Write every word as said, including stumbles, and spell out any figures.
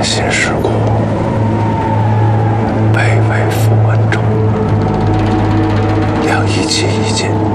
心世故，卑微负恩重，两一气一尽。